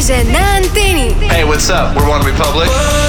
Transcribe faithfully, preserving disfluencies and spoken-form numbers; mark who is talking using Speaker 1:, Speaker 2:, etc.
Speaker 1: Mejže na anteni.
Speaker 2: Hey, what's up? We're One Republic.